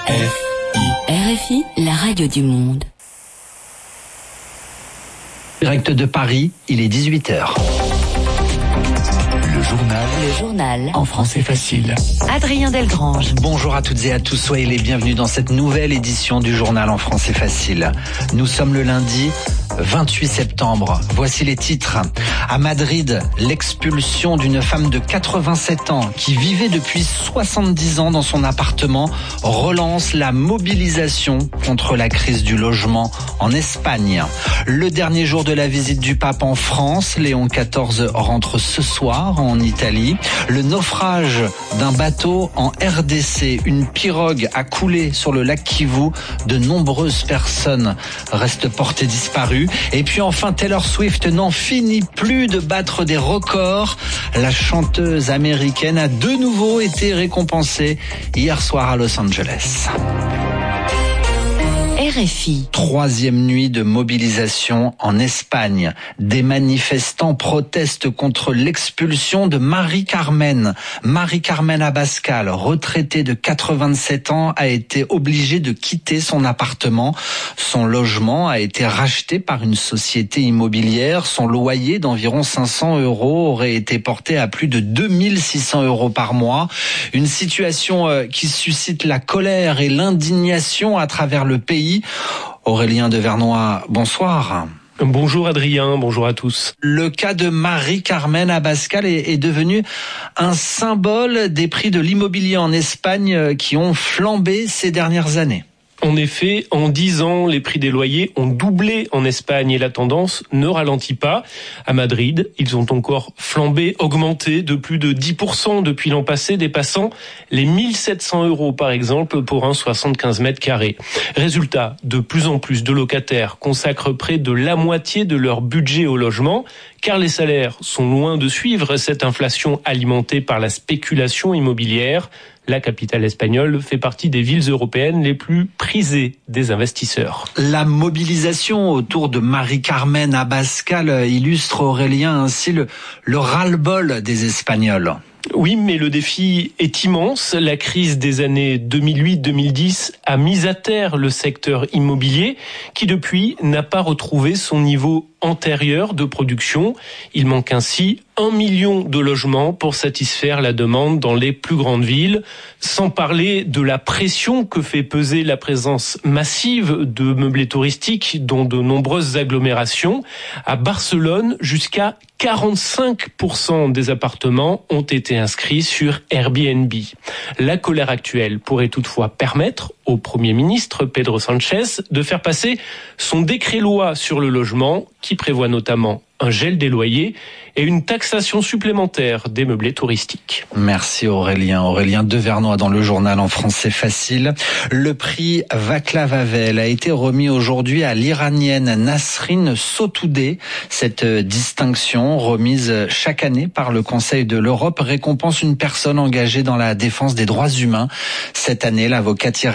RFI, la radio du monde. Direct de Paris, il est 18h. Le journal en français facile. Adrien Delgrange. Bonjour à toutes et à tous, soyez les bienvenus dans cette nouvelle édition du journal en français facile. Nous sommes le lundi 28 septembre. Voici les titres. À Madrid, l'expulsion d'une femme de 87 ans qui vivait depuis 70 ans dans son appartement relance la mobilisation contre la crise du logement en Espagne. Le dernier jour de la visite du pape en France, Léon XIV rentre ce soir en Italie. Le naufrage d'un bateau en RDC, une pirogue a coulé sur le lac Kivu. De nombreuses personnes restent portées disparues. Et puis enfin, Taylor Swift n'en finit plus de battre des records. La chanteuse américaine a de nouveau été récompensée hier soir à Los Angeles. RFI. Troisième nuit de mobilisation en Espagne. Des manifestants protestent contre l'expulsion de Mari-Carmen. Mari-Carmen Abascal, retraitée de 87 ans, a été obligée de quitter son appartement. Son logement a été racheté par une société immobilière. Son loyer d'environ 500 € aurait été porté à plus de 2600 € par mois. Une situation qui suscite la colère et l'indignation à travers le pays. Aurélien Devernois, bonsoir. Bonjour Adrien, bonjour à tous. Le cas de Mari-Carmen Abascal est devenu un symbole des prix de l'immobilier en Espagne qui ont flambé ces dernières années. En effet, en 10 ans, les prix des loyers ont doublé en Espagne et la tendance ne ralentit pas. À Madrid, ils ont encore flambé, augmenté de plus de 10% depuis l'an passé, dépassant les 1700 € par exemple pour un 75 mètres carrés. Résultat, de plus en plus de locataires consacrent près de la moitié de leur budget au logement, car les salaires sont loin de suivre cette inflation alimentée par la spéculation immobilière. La capitale espagnole fait partie des villes européennes les plus prisées des investisseurs. La mobilisation autour de Mari-Carmen Abascal illustre, Aurélien, ainsi le ras-le-bol des Espagnols. Oui, mais le défi est immense. La crise des années 2008-2010 a mis à terre le secteur immobilier qui, depuis, n'a pas retrouvé son niveau antérieur de production. Il manque ainsi 1 million de logements pour satisfaire la demande dans les plus grandes villes, sans parler de la pression que fait peser la présence massive de meublés touristiques dans de nombreuses agglomérations. À Barcelone, jusqu'à 45% des appartements ont été inscrits sur Airbnb. La colère actuelle pourrait toutefois permettre au Premier ministre Pedro Sánchez de faire passer son décret-loi sur le logement qui prévoit notamment un gel des loyers et une taxation supplémentaire des meublés touristiques. Merci Aurélien. Aurélien Devernois dans le journal en français facile. Le prix Václav Havel a été remis aujourd'hui à l'Iranienne Nasrin Sotoudeh. Cette distinction, remise chaque année par le Conseil de l'Europe, récompense une personne engagée dans la défense des droits humains. Cette année, l'avocate